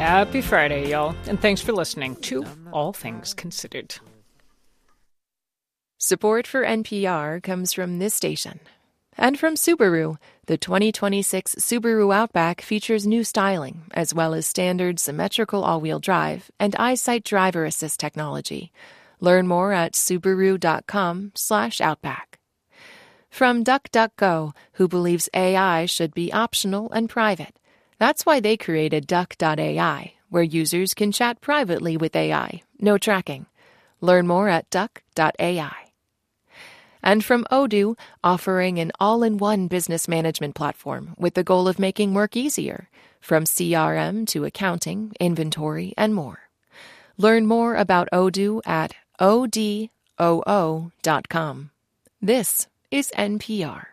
Happy Friday, y'all, and thanks for listening to All Things Considered. Support for NPR comes from this station. And from Subaru, the 2026 Subaru Outback features new styling, as well as standard symmetrical all-wheel drive and EyeSight driver assist technology. Learn more at Subaru.com/Outback. From DuckDuckGo, who believes AI should be optional and private. That's why they created Duck.ai, where users can chat privately with AI, no tracking. Learn more at Duck.ai. And from Odoo, offering an all-in-one business management platform with the goal of making work easier, from CRM to accounting, inventory, and more. Learn more about Odoo at odoo.com. This is NPR.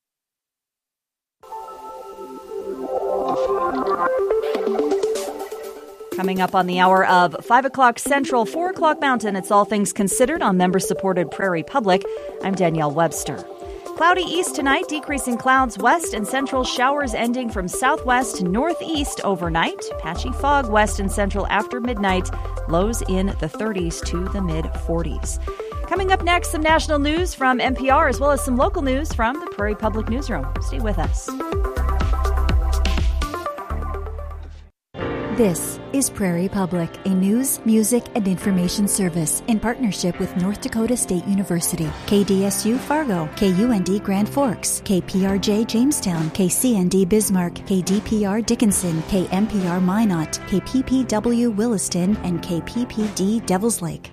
Coming up on the hour of 5 o'clock Central, 4 o'clock Mountain, it's All Things Considered on member-supported Prairie Public. I'm Danielle Webster. Cloudy east tonight, decreasing clouds west and central, showers ending from southwest to northeast overnight. Patchy fog west and central after midnight, lows in the 30s to the mid-40s. Coming up next, some national news from NPR as well as some local news from the Prairie Public Newsroom. Stay with us. This is Prairie Public, a news, music, and information service in partnership with North Dakota State University, KDSU Fargo, KUND Grand Forks, KPRJ Jamestown, KCND Bismarck, KDPR Dickinson, KMPR Minot, KPPW Williston, and KPPD Devils Lake.